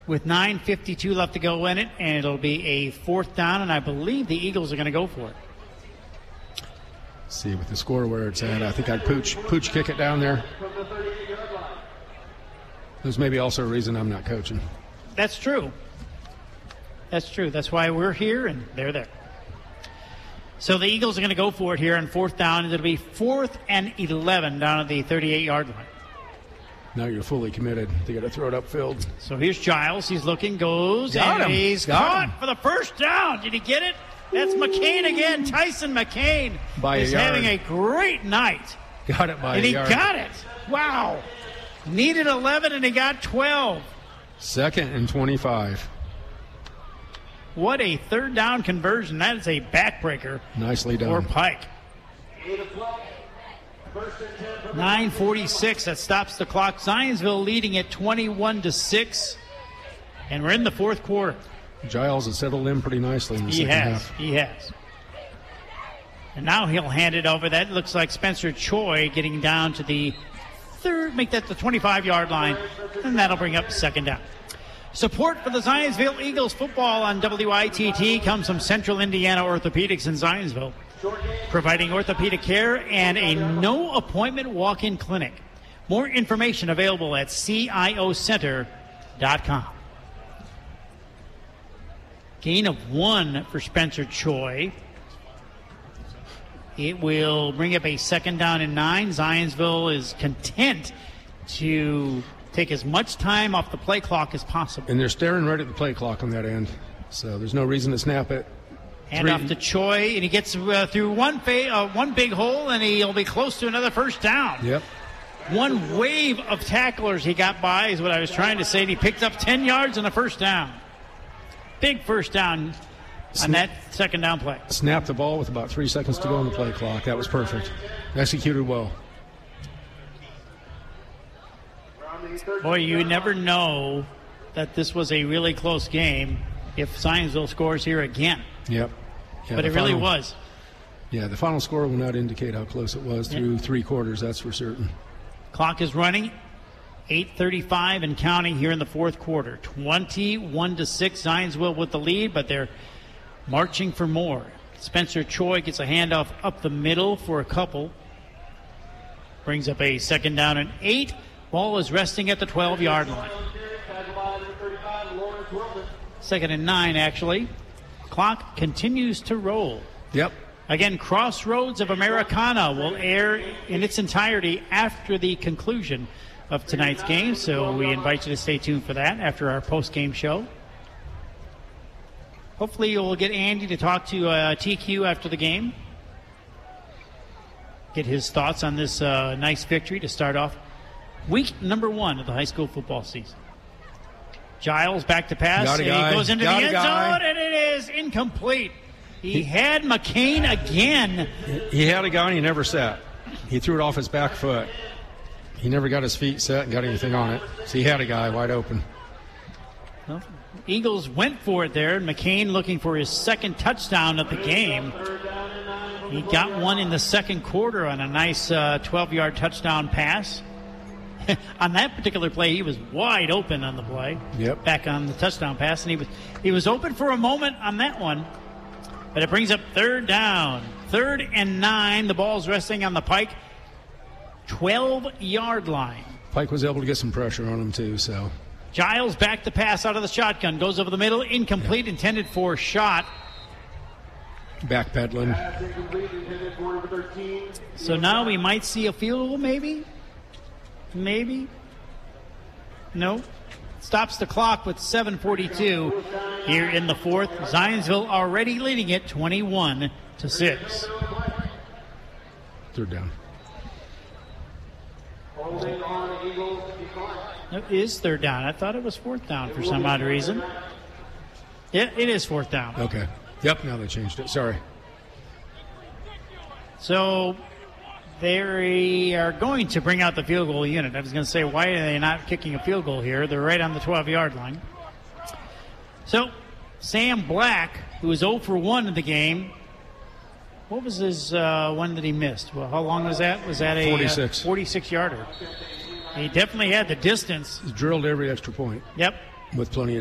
with 9:52 left to go in it, and it'll be a 4th down, and I believe the Eagles are going to go for it. See with the score where it's at. I think I'd pooch kick it down there. There's maybe also a reason I'm not coaching. That's true. That's true. That's why we're here, and they're there. So the Eagles are going to go for it here on 4th down. It'll be 4th and 11 down at the 38-yard line. Now you're fully committed. They got to throw it upfield. So here's Giles. He's looking, goes, got and him. he's caught for the first down. Did he get it? That's McCain again. Tyson McCain is having a great night. Got it by and a yard. And he got it. Wow. Needed 11, and he got 12. 2nd and 25. What a 3rd down conversion. That is a backbreaker. Nicely done. For Pike. 9:46. That stops the clock. Zionsville leading at 21-6. And we're in the 4th quarter. Giles has settled in pretty nicely in the second half. He has. And now he'll hand it over. That looks like Spencer Choi getting down to the 3rd, make that the 25-yard line, and that'll bring up 2nd down. Support for the Zionsville Eagles football on WITT comes from Central Indiana Orthopedics in Zionsville, providing orthopedic care and a no-appointment walk-in clinic. More information available at ciocenter.com. Gain of 1 for Spencer Choi. It will bring up a 2nd down and 9. Zionsville is content to take as much time off the play clock as possible. And they're staring right at the play clock on that end. So there's no reason to snap it. Hand off to Choi, and he gets through one big hole, and he'll be close to another 1st down. Yep. One wave of tacklers he got by is what I was trying to say. And he picked up 10 yards and a 1st down. Big 1st down on that 2nd down play. Snapped the ball with about 3 seconds to go on the play clock. That was perfect. Executed well. Boy, you never know that this was a really close game if Zionsville scores here again. Yep. Yeah, but it really was. Yeah, the final score will not indicate how close it was through 3 quarters, that's for certain. Clock is running. 8:35 and counting here in the 4th quarter. 21-6, Zionsville with the lead, but they're marching for more. Spencer Choi gets a handoff up the middle for a couple. Brings up a 2nd down and 8. Ball is resting at the 12-yard line. 2nd and 9, actually. Clock continues to roll. Yep. Again, Crossroads of Americana will air in its entirety after the conclusion of tonight's game, so we invite you to stay tuned for that after our post-game show. Hopefully you'll get Andy to talk to TQ after the game. Get his thoughts on this nice victory to start off week number 1 of the high school football season. Giles back to pass. He goes into the end zone, and it is incomplete. He had McCain again. He had a guy, and he never sat. He threw it off his back foot. He never got his feet set and got anything on it. So he had a guy wide open. Well, Eagles went for it there. McCain looking for his 2nd touchdown of the game. He got one in the 2nd quarter on a nice 12-yard touchdown pass. On that particular play, he was wide open on the play. Yep. Back on the touchdown pass, and he was open for a moment on that one. But it brings up 3rd down. 3rd and 9. The ball's resting on the Pike 12-yard line. Pike was able to get some pressure on him, too, so. Giles back to pass out of the shotgun. Goes over the middle. Incomplete. Yep. Intended for a shot. Backpedaling. So now we might see a field goal, maybe? Maybe? No. Stops the clock with 7:42 here in the 4th. Zionsville already leading it 21-6. 3rd down. It is 3rd down. I thought it was 4th down for some odd reason. Yeah, it is 4th down. Okay. Yep, now they changed it. Sorry. So they are going to bring out the field goal unit. I was going to say, why are they not kicking a field goal here? They're right on the 12-yard line. So Sam Black, who was 0 for 1 in the game, what was his one that he missed? Well, how long was that? Was that a 46. 46-yarder? He definitely had the distance. He's drilled every extra point. Yep. with plenty of